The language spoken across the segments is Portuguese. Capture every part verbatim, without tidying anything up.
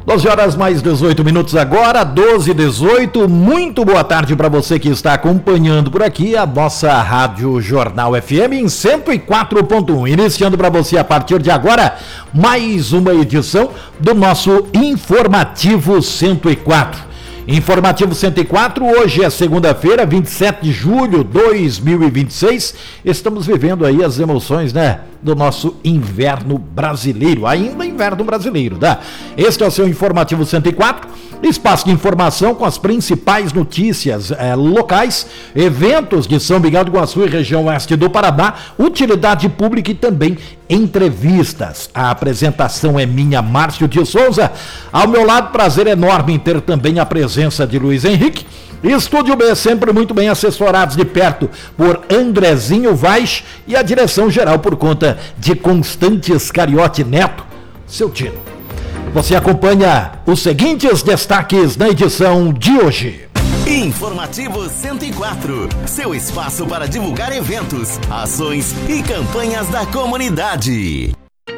doze horas mais dezoito minutos agora, doze e dezoito. Muito boa tarde para você que está acompanhando por aqui a nossa Rádio Jornal F M em cento e quatro ponto um. Iniciando para você a partir de agora mais uma edição do nosso Informativo cento e quatro. Informativo cento e quatro, hoje é segunda-feira, vinte e sete de julho de dois mil e vinte e seis. Estamos vivendo aí as emoções, né, do nosso inverno brasileiro, ainda inverno brasileiro, tá? Este é o seu Informativo cento e quatro, espaço de informação com as principais notícias eh, locais, eventos de São Miguel do Iguaçu e região oeste do Paraná, utilidade pública e também entrevistas. A apresentação é minha, Márcio de Souza. Ao meu lado, prazer enorme em ter também a presença de Luiz Henrique. Estúdio B, sempre muito bem assessorados de perto por Andrezinho Vaz e a direção geral por conta de Constantes Cariotti Neto, seu tino. Você acompanha os seguintes destaques na edição de hoje. Informativo cento e quatro, seu espaço para divulgar eventos, ações e campanhas da comunidade.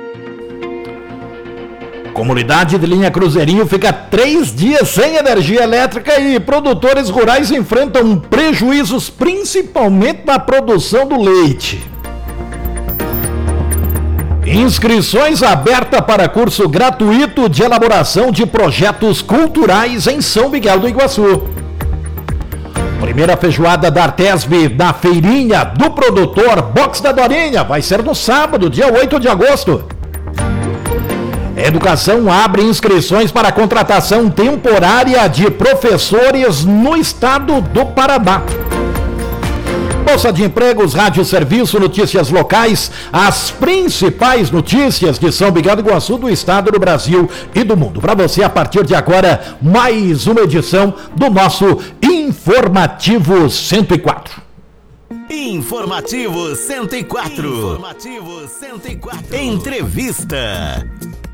Comunidade de linha Cruzeirinho fica três dias sem energia elétrica e produtores rurais enfrentam prejuízos principalmente na produção do leite. Inscrições abertas para curso gratuito de elaboração de projetos culturais em São Miguel do Iguaçu. Primeira feijoada da Artesb na feirinha do produtor Box da Dorinha vai ser no sábado, dia oito de agosto. Educação abre inscrições para contratação temporária de professores no estado do Paraná. Bolsa de Empregos, Rádio Serviço, notícias locais, as principais notícias de São Miguel do Iguaçu, do estado, do Brasil e do mundo. Para você, a partir de agora, mais uma edição do nosso Informativo cento e quatro. Informativo cento e quatro. Informativo cento e quatro. Entrevista.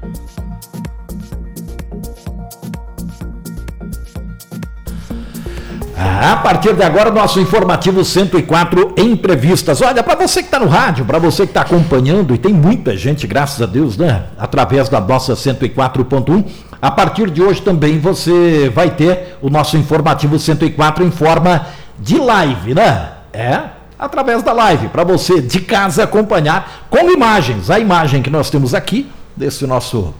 A partir de agora, nosso Informativo cento e quatro entrevistas. Olha, para você que está no rádio, para você que está acompanhando, e tem muita gente, graças a Deus, né, através da nossa cento e quatro ponto um, a partir de hoje também você vai ter o nosso Informativo cento e quatro em forma de live, né? É, através da live, para você de casa acompanhar com imagens. A imagem que nós temos aqui, desse nosso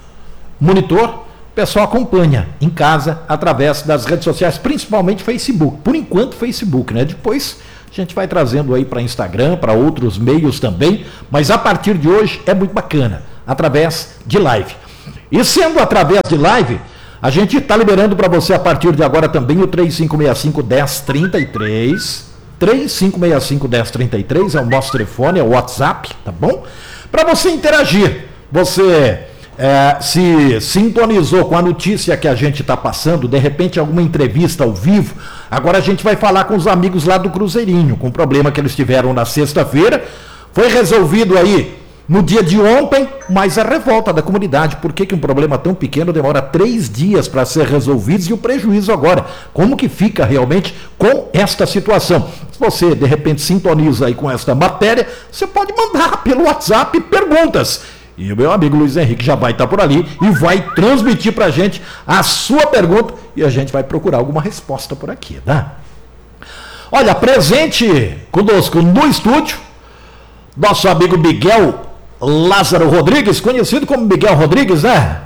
monitor, o pessoal acompanha em casa através das redes sociais, principalmente Facebook. Por enquanto, Facebook, né? Depois a gente vai trazendo aí para Instagram, para outros meios também, mas a partir de hoje é muito bacana, através de live. E sendo através de live, a gente está liberando para você a partir de agora também o três cinco seis cinco, um zero três três. três cinco seis cinco, um zero três três é o nosso telefone, é o WhatsApp, tá bom? Para você interagir, você... É, se sintonizou com a notícia que a gente está passando, de repente alguma entrevista ao vivo, agora a gente vai falar com os amigos lá do Cruzeirinho, com o problema que eles tiveram na sexta-feira, foi resolvido aí no dia de ontem, mas a revolta da comunidade, por que que um problema tão pequeno demora três dias para ser resolvido e o prejuízo agora, como que fica realmente com esta situação? Se você de repente sintoniza aí com esta matéria, você pode mandar pelo WhatsApp perguntas. E o meu amigo Luiz Henrique já vai estar por ali e vai transmitir para a gente a sua pergunta e a gente vai procurar alguma resposta por aqui, tá? Olha, presente conosco no estúdio, nosso amigo Miguel Lázaro Rodrigues, conhecido como Miguel Rodrigues, né?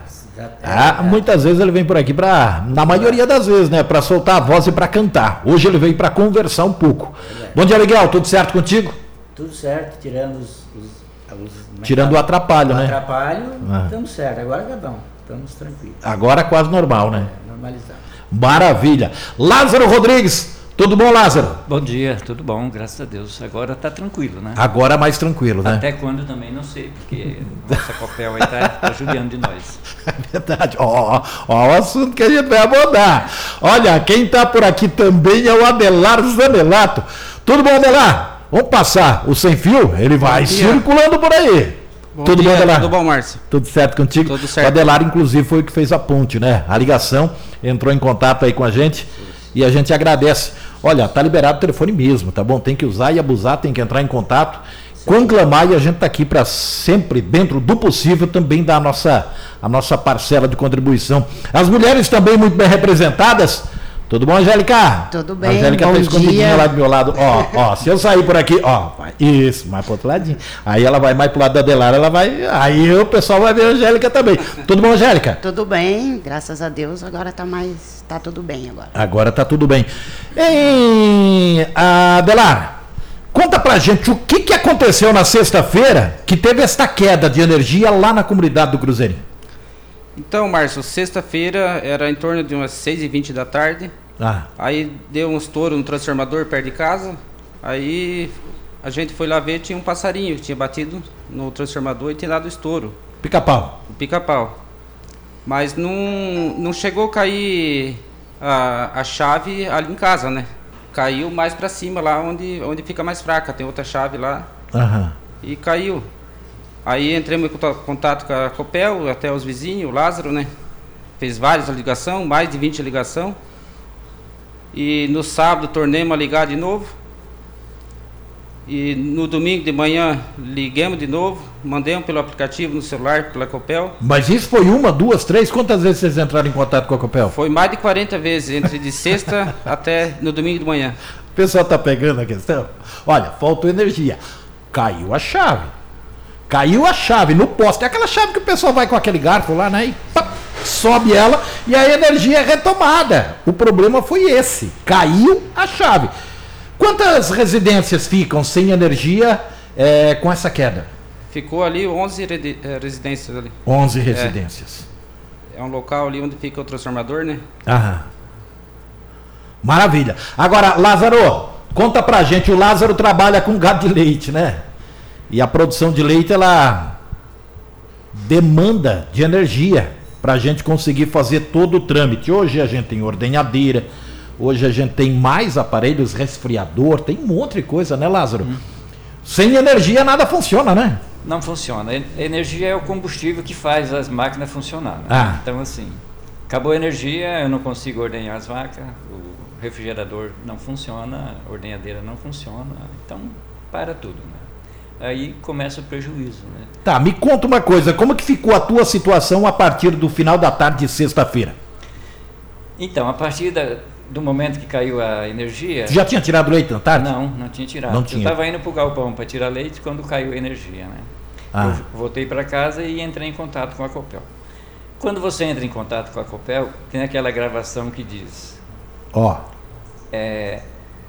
Ah, muitas vezes ele vem por aqui para, na maioria das vezes, né, para soltar a voz e para cantar. Hoje ele veio para conversar um pouco. Bom dia, Miguel, tudo certo contigo? Tudo certo, tirando os... os... Tirando o atrapalho, o né? atrapalho, ah. estamos certo. Agora tá bom, estamos tranquilos. Agora quase normal, né? É, normalizado. Maravilha. Lázaro Rodrigues, tudo bom, Lázaro? Bom dia, tudo bom, graças a Deus. Agora tá tranquilo, né? Agora mais tranquilo, né? Até quando também não sei, porque nossa Copel aí tá, tá judiando de nós. É verdade. Ó, ó, o assunto que a gente vai abordar. Olha, quem tá por aqui também é o Adelar Zanelato. Tudo bom, Adelar? Vamos passar o sem fio, ele vai circulando por aí. Bom tudo dia, bom, Adelar? Tudo bom, Márcio? Tudo certo contigo? Tudo certo. O Adelar, inclusive, foi o que fez a ponte, né? A ligação, entrou em contato aí com a gente e a gente agradece. Olha, tá liberado o telefone mesmo, tá bom? Tem que usar e abusar, tem que entrar em contato, conclamar, e a gente está aqui para sempre, dentro do possível, também dar a nossa, a nossa parcela de contribuição. As mulheres também muito bem representadas. Tudo bom, Angélica? Tudo bem, a Angélica bom tá escondidinha dia. lá do meu lado. Ó, ó, se eu sair por aqui, ó, isso, mais pro outro ladinho. Aí ela vai mais pro lado da Adelara, ela vai, aí o pessoal vai ver a Angélica também. Tudo bom, Angélica? Tudo bem, graças a Deus, agora tá mais, tá tudo bem agora. Agora tá tudo bem. Em Adelara, conta pra gente o que que aconteceu na sexta-feira que teve esta queda de energia lá na comunidade do Cruzeirinho. Então, Márcio, sexta-feira era em torno de umas seis e vinte da tarde. Ah. Aí deu um estouro no transformador perto de casa. Aí a gente foi lá ver, tinha um passarinho que tinha batido no transformador e tinha dado estouro. Pica-pau. O pica-pau. Mas não, não chegou a cair a, a chave ali em casa, né? Caiu mais pra cima, lá onde, onde fica mais fraca. Tem outra chave lá. Aham. E caiu. Aí entramos em contato com a Copel, até os vizinhos, o Lázaro, né? Fez várias ligações, mais de vinte ligações. E no sábado tornemos a ligar de novo. E no domingo de manhã liguemos de novo, mandemos pelo aplicativo no celular, pela Copel. Mas isso foi uma, duas, três? Quantas vezes vocês entraram em contato com a Copel? Foi mais de quarenta vezes, entre de sexta até no domingo de manhã. O pessoal tá pegando a questão? Olha, faltou energia. Caiu a chave. Caiu a chave no poste. É aquela chave que o pessoal vai com aquele garfo lá, né? E pá, sobe ela e a energia é retomada. O problema foi esse. Caiu a chave. Quantas residências ficam sem energia é, com essa queda? Ficou ali onze re- residências ali. onze residências. É um local ali onde fica o transformador, né? Aham. Maravilha. Agora, Lázaro, conta pra gente. O Lázaro trabalha com gado de leite, né? E a produção de leite, ela demanda de energia para a gente conseguir fazer todo o trâmite. Hoje a gente tem ordenhadeira, hoje a gente tem mais aparelhos, resfriador, tem um monte de coisa, né, Lázaro? Hum. Sem energia nada funciona, né? Não funciona. A energia é o combustível que faz as máquinas funcionar. Né? Ah. Então, assim, acabou a energia, eu não consigo ordenhar as vacas, o refrigerador não funciona, a ordenhadeira não funciona, então para tudo, né? Aí começa o prejuízo, né? Tá, me conta uma coisa, como que ficou a tua situação a partir do final da tarde de sexta-feira? Então, a partir da, do momento que caiu a energia... Tu já tinha tirado leite na tarde? Não, não tinha tirado. Não tinha. Eu estava indo para o galpão para tirar leite quando caiu a energia, né? Ah. Eu voltei para casa e entrei em contato com a Copel. Quando você entra em contato com a Copel, tem aquela gravação que diz... Ó. É,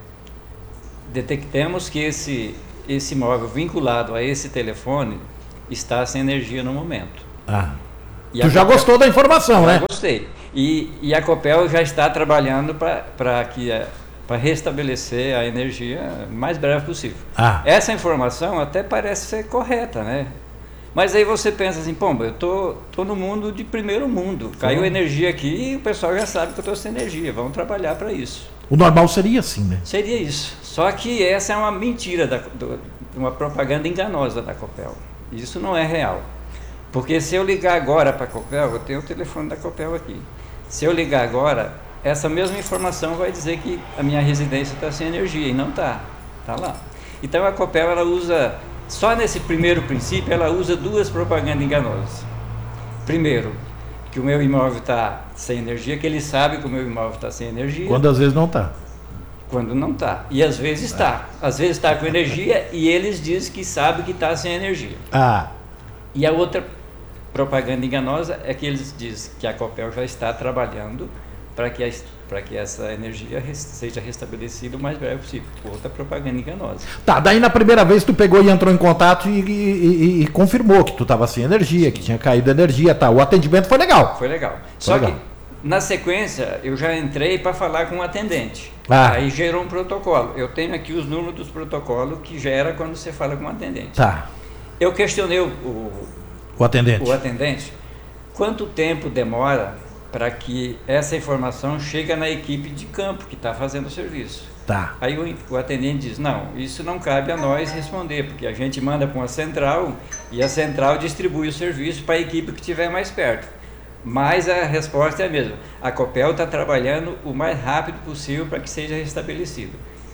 detectamos que esse... esse móvel vinculado a esse telefone está sem energia no momento. Ah. E tu já Copel, gostou da informação, já né? Gostei. E, e a Copel já está trabalhando para que para restabelecer a energia o mais breve possível. Ah. Essa informação até parece ser correta, né? Mas aí você pensa assim, pomba, eu tô, tô no mundo de primeiro mundo. Caiu Sim. energia aqui e o pessoal já sabe que eu estou sem energia. Vamos trabalhar para isso. O normal seria assim, né? Seria isso. Só que essa é uma mentira, da, do, uma propaganda enganosa da Copel. Isso não é real. Porque se eu ligar agora para a Copel, eu tenho o telefone da Copel aqui. Se eu ligar agora, essa mesma informação vai dizer que a minha residência está sem energia, e não está. Está lá. Então a Copel, ela usa, só nesse primeiro princípio, ela usa duas propagandas enganosas. Primeiro, que o meu imóvel está sem energia, que ele sabe que o meu imóvel está sem energia. Quando às vezes não está. Quando não está. E às vezes está. Às vezes está com energia e eles dizem que sabe que está sem energia. Ah. E a outra propaganda enganosa é que eles dizem que a Copel já está trabalhando para que, para que essa energia res, seja restabelecida o mais breve possível. Outra propaganda enganosa. Tá, daí na primeira vez tu pegou e entrou em contato e, e, e, e confirmou que tu estava sem energia, Sim. que tinha caído a energia, tá. O atendimento foi legal. Foi legal. Foi Só legal. que na sequência eu já entrei para falar com o atendente. Ah. Aí gerou um protocolo. Eu tenho aqui os números dos protocolos que gera quando você fala com o atendente. Tá. Eu questionei o, o, o atendente. O atendente, quanto tempo demora para que essa informação chegue na equipe de campo que está fazendo o serviço? Tá. Aí o, o atendente diz, não, isso não cabe a nós responder, porque a gente manda para uma central e a central distribui o serviço para a equipe que estiver mais perto. Mas a resposta é a mesma. A Copel está trabalhando o mais rápido possível para que seja restabelecido.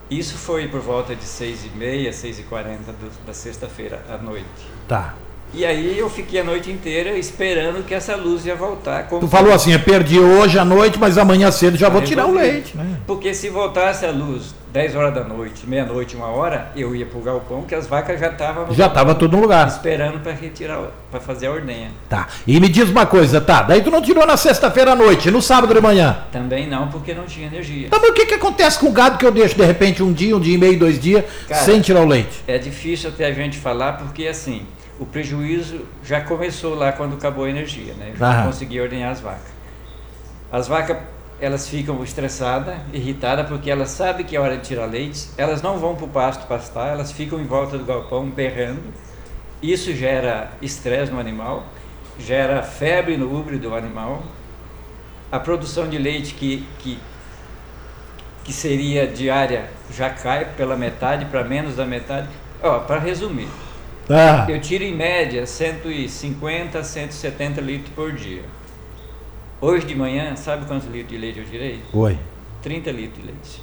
Isso foi por volta de seis e meia, seis e quarenta da sexta-feira à noite. Tá. E aí eu fiquei a noite inteira esperando que essa luz ia voltar. Tu falou assim, eu perdi hoje à noite, mas amanhã cedo já vou tirar o leite, né? Porque se voltasse a luz dez horas da noite, meia-noite, uma hora, eu ia pro galpão, que as vacas já estavam Já estava tudo no lugar. esperando para retirar, para fazer a ordenha. Tá. E me diz uma coisa, tá? Daí tu não tirou na sexta-feira à noite, no sábado de manhã? Também não, porque não tinha energia. Tá, mas o que que acontece com o gado que eu deixo de repente um dia, um dia e meio, dois dias, Cara, sem tirar o leite? É difícil até a gente falar, porque assim, o prejuízo já começou lá quando acabou a energia, né? Eu já Aham. não consegui ordenhar as vacas. As vacas, elas ficam estressadas, irritadas, porque elas sabem que é hora de tirar leite, elas não vão para o pasto pastar, elas ficam em volta do galpão berrando. Isso gera estresse no animal, gera febre no úbrio do animal. A produção de leite que, que, que seria diária já cai pela metade, para menos da metade. Ó, para resumir, Ah, eu tiro em média cento e cinquenta, cento e setenta litros por dia. Hoje de manhã, sabe quantos litros de leite eu tirei? oi. trinta litros de leite.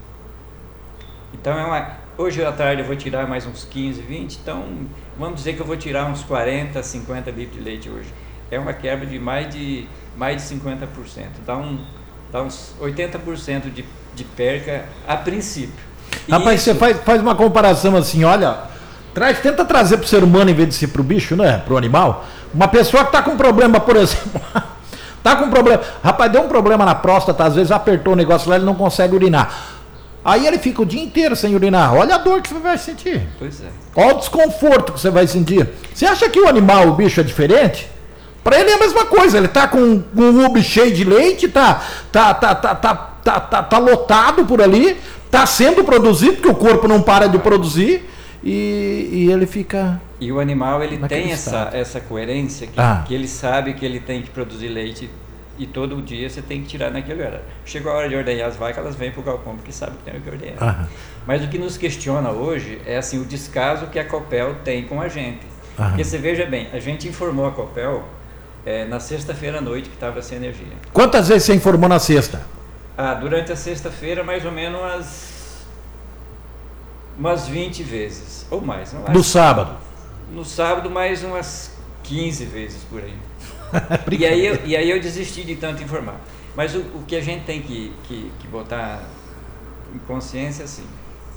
Então, é uma, hoje à tarde eu vou tirar mais uns quinze, vinte, então vamos dizer que eu vou tirar uns quarenta, cinquenta litros de leite hoje. É uma quebra de mais de, mais de cinquenta por cento. Dá, um, dá uns oitenta por cento de, de perca a princípio. E Rapaz, isso- você faz, faz uma comparação assim, olha, traz, tenta trazer pro ser humano em vez de ser pro bicho, né? Pro animal. Uma pessoa que tá com problema, por exemplo, tá com problema, rapaz, deu um problema na próstata, às vezes apertou o negócio lá, ele não consegue urinar. Aí ele fica o dia inteiro sem urinar. Olha a dor que você vai sentir. Pois é. Olha o desconforto que você vai sentir. Você acha que o animal, o bicho é diferente? Para ele é a mesma coisa. Ele tá com um ubi cheio de leite, tá, tá, tá, tá, tá, tá, tá, tá lotado por ali, tá sendo produzido, porque o corpo não para de produzir, e, e ele fica... E o animal, ele Naquele tem essa, estado. essa coerência, que, Ah. que ele sabe que ele tem que produzir leite e todo dia você tem que tirar naquele horário. Chegou a hora de ordenhar as vacas, elas vêm para o galpão porque sabem que tem que ordenhar. Aham. Mas o que nos questiona hoje é assim, o descaso que a Copel tem com a gente. Aham. Porque você veja bem, a gente informou a Copel eh, na sexta-feira à noite que estava sem energia. Quantas vezes você informou na sexta? Ah, durante a sexta-feira, mais ou menos umas, umas vinte vezes, ou mais. Não No acho. sábado. No sábado, mais umas quinze vezes por aí. E aí, eu, e aí eu desisti de tanto informar. Mas o, o que a gente tem que, que, que botar em consciência é assim.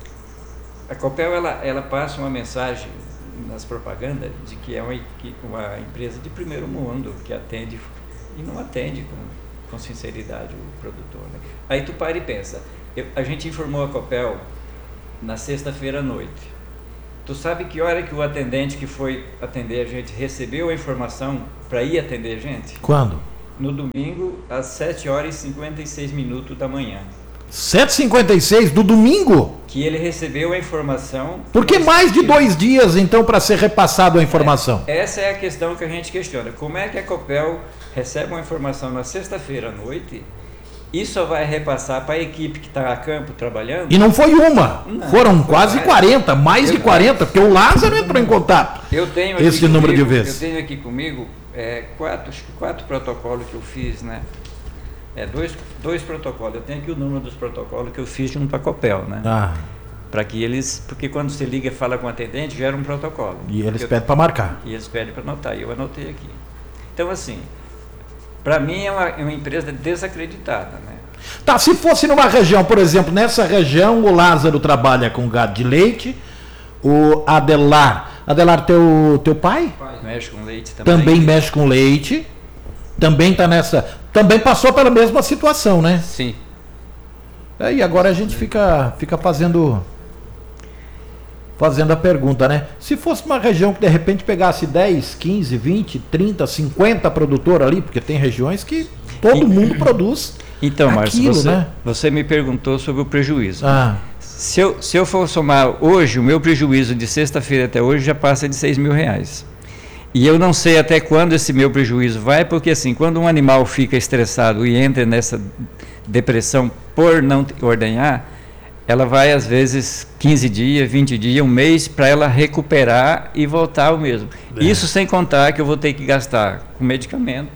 A Copel, ela, ela passa uma mensagem nas propagandas de que é uma, que uma empresa de primeiro mundo, que atende e não atende com, com sinceridade o produtor. Né? Aí tu para e pensa, eu, a gente informou a Copel na sexta-feira à noite. Tu sabe que hora que o atendente que foi atender a gente recebeu a informação para ir atender a gente? Quando? No domingo, às sete horas e cinquenta e seis minutos da manhã. sete e cinquenta e seis do domingo? Que ele recebeu a informação... Por que nós- mais de dois dias, então, para ser repassado a informação? É, essa é a questão que a gente questiona. Como é que a Copel recebe uma informação na sexta-feira à noite e só vai repassar para a equipe que está a campo trabalhando? E não foi uma, Não, foram foi quase mais. quarenta, mais de Eu- quarenta, porque o Lázaro entrou em contato. Eu tenho aqui Esse número de comigo- vezes. Eu tenho aqui comigo é, quatro, acho que quatro protocolos que eu fiz, né? É, dois, dois protocolos. Eu tenho aqui o número dos protocolos que eu fiz junto à Copel, né? Ah, Para que eles, porque quando você liga e fala com o atendente, gera um protocolo. e eles Eu- pedem para marcar. E eles pedem para anotar, e eu anotei aqui. Então, assim, para mim é uma, é uma empresa desacreditada, né? Tá, se fosse numa região, por exemplo, nessa região, o Lázaro trabalha com gado de leite, o Adelar, Adelar, teu, teu pai? Mexe com leite também. Também mexe com leite, também tá nessa, também passou pela mesma situação, né? Sim. É, e agora a gente fica, fica fazendo, fazendo a pergunta, né? Se fosse uma região que de repente pegasse dez, quinze, vinte, trinta, cinquenta produtores ali, porque tem regiões que todo mundo produz Então, Márcio, aquilo, você, né? você me perguntou sobre o prejuízo. Ah, Se eu, se eu for somar hoje, o meu prejuízo de sexta-feira até hoje já passa de seis mil reais. E eu não sei até quando esse meu prejuízo vai, porque assim, quando um animal fica estressado e entra nessa depressão por não te- ordenhar, ela vai às vezes quinze dias, vinte dias, um mês para ela recuperar e voltar ao mesmo. É. Isso sem contar que eu vou ter que gastar com medicamento,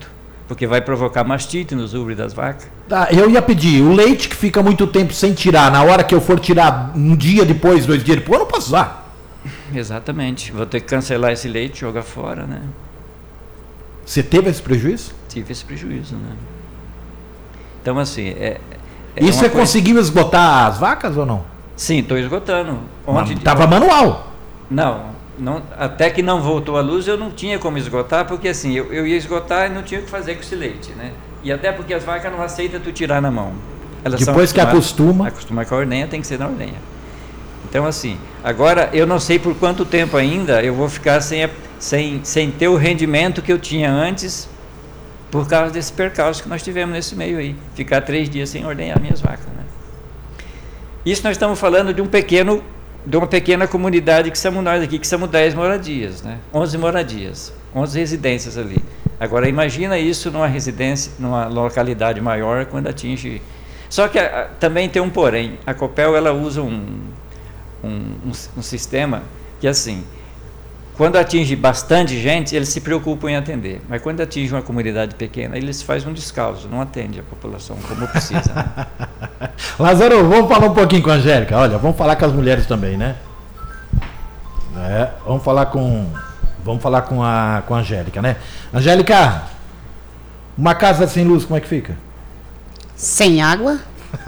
porque vai provocar mastite nos úteros das vacas. Tá, eu ia pedir, o leite que fica muito tempo sem tirar, na hora que eu for tirar um dia depois, dois dias depois, eu não posso usar. Exatamente, vou ter que cancelar esse leite e jogar fora, né? Você teve esse prejuízo? Tive esse prejuízo, né? Então, assim... É, é e você coisa... conseguiu esgotar as vacas ou não? Sim, estou esgotando. Ontem... Estava manual. Não, não, até que não voltou a luz, eu não tinha como esgotar, porque assim, eu, eu ia esgotar e não tinha o que fazer com esse leite, né? E até porque as vacas não aceitam tu tirar na mão. Elas Depois que acostuma... Acostuma com a ordenha, tem que ser na ordenha. Então, assim, agora eu não sei por quanto tempo ainda eu vou ficar sem, a, sem, sem ter o rendimento que eu tinha antes, por causa desse percalço que nós tivemos nesse meio aí. Ficar três dias sem ordenhar minhas vacas, né? Isso nós estamos falando de um pequeno, de uma pequena comunidade que somos nós aqui, que somos dez moradias, né? onze moradias, onze residências ali. Agora imagina isso numa residência, numa localidade maior, quando atinge... Só que a, a, também tem um porém, a Copel ela usa um, um, um, um sistema que assim, quando atinge bastante gente, eles se preocupam em atender, mas quando atinge uma comunidade pequena, eles fazem um descalço, não atende a população como precisa. Né? Lázaro, vamos falar um pouquinho com a Angélica, olha, vamos falar com as mulheres também, né? É, vamos falar com, vamos falar com a, com a Angélica, né? Angélica, uma casa sem luz, como é que fica? Sem água.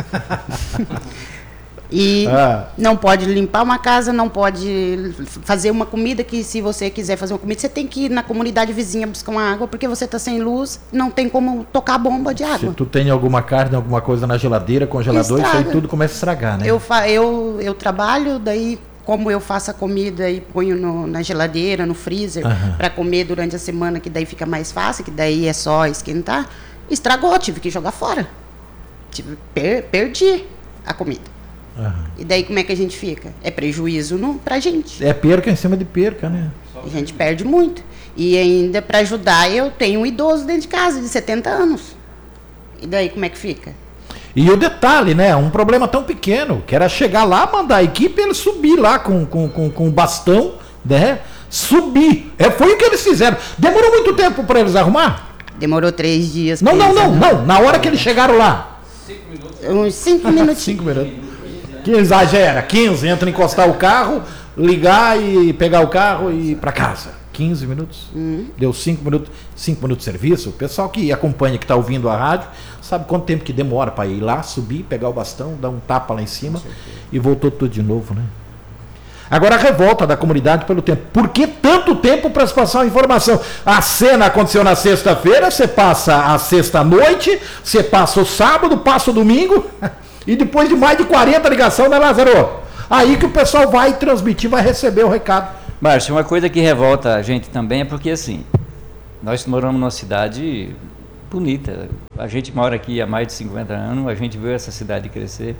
E ah. não pode limpar uma casa, não pode fazer uma comida, que se você quiser fazer uma comida, você tem que ir na comunidade vizinha buscar uma água, porque você está sem luz, não tem como tocar a bomba de água. Se tu tem alguma carne, alguma coisa na geladeira, congelador, Estraga. isso aí tudo começa a estragar, né? Eu, fa eu, eu trabalho, daí como eu faço a comida e ponho no, na geladeira, no freezer, Aham. para comer durante a semana, que daí fica mais fácil, que daí é só esquentar, estragou, tive que jogar fora. Tive, per, perdi a comida. Aham. E daí como é que a gente fica? É prejuízo no, pra gente. É perca em cima de perca, né? A gente perde muito. E ainda para ajudar, eu tenho um idoso dentro de casa, de setenta anos. E daí como é que fica? E o detalhe, né? Um problema tão pequeno, que era chegar lá, mandar a equipe, eles subir lá com, com, com, com o bastão, né? Subir. É, foi o que eles fizeram. Demorou muito tempo para eles arrumar? Demorou três dias. Não, não, não, não. Na hora que eles chegaram lá. Cinco minutos. Uns cinco minutinhos. Cinco minutos. Que exagera, quinze, entra encostar o carro, ligar e pegar o carro e ir para casa. quinze minutos. Uhum. Deu cinco minutos, cinco minutos de serviço. O pessoal que acompanha, que está ouvindo a rádio, sabe quanto tempo que demora para ir lá, subir, pegar o bastão, dar um tapa lá em cima e voltou tudo de novo, né? Agora a revolta da comunidade pelo tempo. Por que tanto tempo para se passar a informação? A cena aconteceu na sexta-feira, você passa a sexta-noite, você passa o sábado, passa o domingo, e depois de mais de quarenta ligações, né, Lázaro? Aí que o pessoal vai transmitir, vai receber o recado. Márcio, uma coisa que revolta a gente também é porque, assim, nós moramos numa cidade bonita. A gente mora aqui há mais de cinquenta anos, a gente viu essa cidade crescer.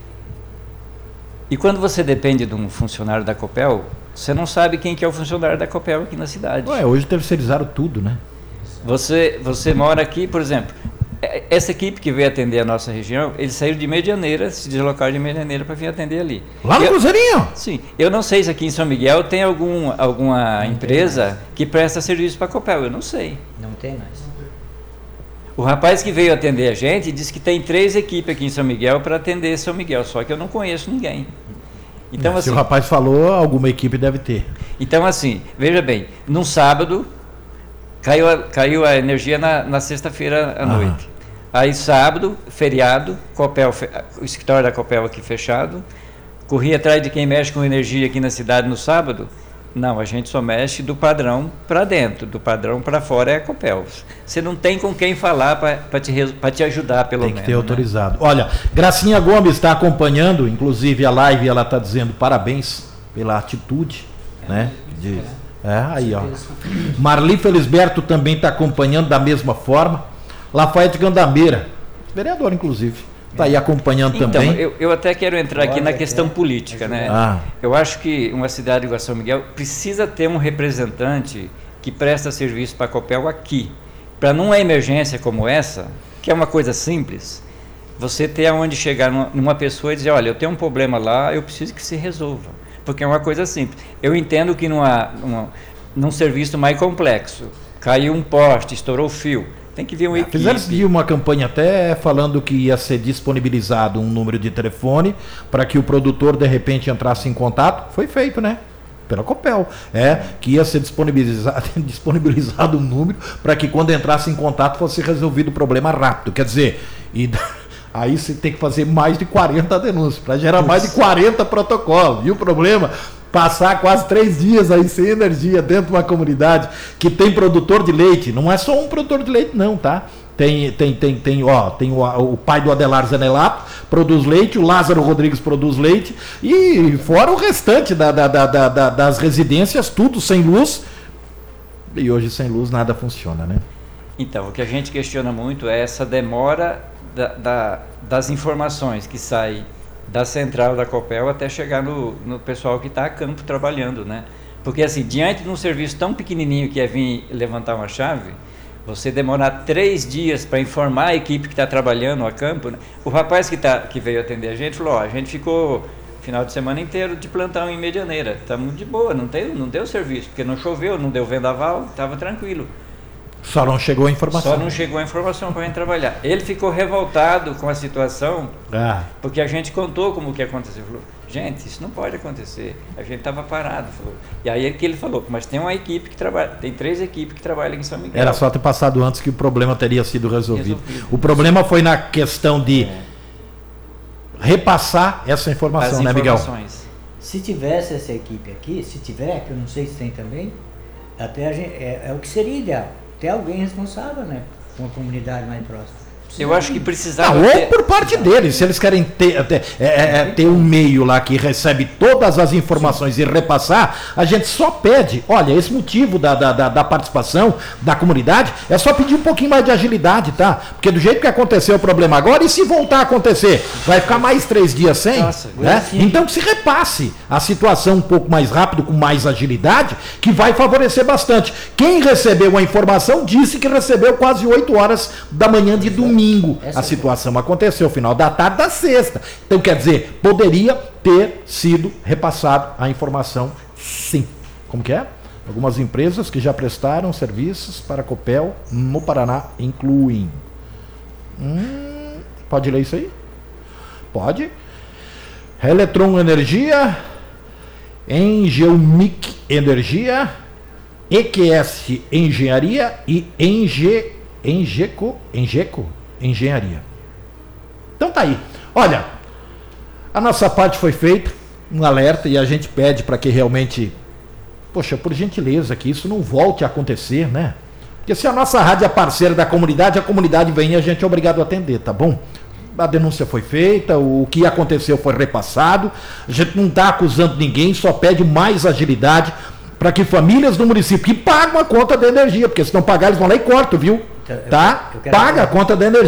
E quando você depende de um funcionário da Copel, você não sabe quem que é o funcionário da Copel aqui na cidade. Ué, hoje terceirizaram tudo, né? Você, você mora aqui, por exemplo, essa equipe que veio atender a nossa região, eles saíram de Medianeira, se deslocaram de Medianeira para vir atender ali. Lá no eu, Cruzeirinho? Sim. Eu não sei se aqui em São Miguel tem algum, alguma empresa que presta serviço para a Copel, eu não sei. Não tem mais. O rapaz que veio atender a gente disse que tem três equipes aqui em São Miguel para atender São Miguel, só que eu não conheço ninguém. Então, Se assim, o rapaz falou, alguma equipe deve ter. Então, assim, veja bem, num sábado, caiu a, caiu a energia na, na sexta-feira à Ah. noite. Aí, sábado, feriado, Copel, o escritório da Copel aqui fechado, corri atrás de quem mexe com energia aqui na cidade no sábado. Não, a gente só mexe do padrão para dentro, do padrão para fora é a Copel. Você não tem com quem falar para te, te ajudar, pelo Tem menos. que ter né? autorizado. Olha, Gracinha Gomes está acompanhando, inclusive a live, ela está dizendo parabéns pela atitude, né? De, é, aí, ó. Marli Felisberto também está acompanhando da mesma forma. Lafayette Gandameira, vereador, inclusive, está aí acompanhando Então, também. eu, eu até quero entrar aqui Pode, na questão quer. política, né? Ah. Eu acho que uma cidade igual São Miguel precisa ter um representante que presta serviço para a Copel aqui. Para numa emergência como essa, que é uma coisa simples, você ter aonde chegar numa, numa pessoa e dizer, olha, eu tenho um problema lá, eu preciso que se resolva. Porque é uma coisa simples. Eu entendo que numa, numa, num serviço mais complexo, caiu um poste, estourou o fio, Tem que vir uma equipe. Fizeram de uma campanha até falando que ia ser disponibilizado um número de telefone para que o produtor de repente entrasse em contato. Foi feito, né? Pela Copel. É, que ia ser disponibilizado, disponibilizado um número para que quando entrasse em contato fosse resolvido o problema rápido. Quer dizer, e aí você tem que fazer mais de quarenta denúncias para gerar mais de quarenta protocolos. E o problema... Passar quase três dias aí sem energia dentro de uma comunidade que tem produtor de leite. Não é só um produtor de leite, não, tá? Tem, tem, tem, tem, ó, tem o, o pai do Adelar Zanelato, produz leite, o Lázaro Rodrigues produz leite, e fora o restante da, da, da, da, das residências, tudo sem luz. E hoje sem luz nada funciona, né? Então, o que a gente questiona muito é essa demora da, da, das informações que saem da central da Copel até chegar no, no pessoal que está a campo trabalhando, né? Porque assim, diante de um serviço tão pequenininho que é vir levantar uma chave, você demorar três dias para informar a equipe que está trabalhando a campo, né? O rapaz que, tá, que veio atender a gente falou, ó, a gente ficou final de semana inteiro de plantão em Medianeira, estamos de boa, não, tem, não deu serviço, porque não choveu, não deu vendaval, estava tranquilo. Só não chegou a informação. Só não chegou a informação para a gente trabalhar. Ele ficou revoltado com a situação, ah. porque a gente contou como que aconteceu. Falou, gente, isso não pode acontecer. A gente estava parado. Falou. E aí é que ele falou, mas tem uma equipe que trabalha, tem três equipes que trabalham aqui em São Miguel. Era só ter passado antes que o problema teria sido resolvido. resolvido. O problema foi na questão de é. repassar essa informação, As né, Miguel? Se tivesse essa equipe aqui, se tiver, que eu não sei se tem também, até a gente, é, é o que seria ideal. Ter alguém responsável, né? Com a comunidade mais próxima. Eu acho que precisava... Não, ou ter... por parte deles, se eles querem ter, ter, é, é, ter um meio lá que recebe todas as informações Sim. e repassar, a gente só pede, olha, esse motivo da, da, da, da participação da comunidade é só pedir um pouquinho mais de agilidade, tá? Porque do jeito que aconteceu o problema agora, e se voltar a acontecer, vai ficar mais três dias sem? Nossa, né? Então que se repasse a situação um pouco mais rápido, com mais agilidade, que vai favorecer bastante. Quem recebeu a informação disse que recebeu quase oito horas da manhã de domingo. Essa a situação aconteceu final da tarde da sexta. Então, quer dizer, poderia ter sido repassado a informação, sim. Como que é? Algumas empresas que já prestaram serviços para a Copel no Paraná incluem. Hum, pode ler isso aí? Pode. Eletron Energia, Engeumic Energia, E Q S Engenharia e Enge, Engeco, Engeco Engenharia. Então tá aí. Olha, a nossa parte foi feita, um alerta, e a gente pede para que realmente, poxa, por gentileza, que isso não volte a acontecer, né? Porque se a nossa rádio é parceira da comunidade, a comunidade vem e a gente é obrigado a atender, tá bom? A denúncia foi feita, o que aconteceu foi repassado, a gente não está acusando ninguém, só pede mais agilidade para que famílias do município que pagam a conta da energia, porque se não pagar eles vão lá e cortam, viu? Tá? Paga a conta da energia.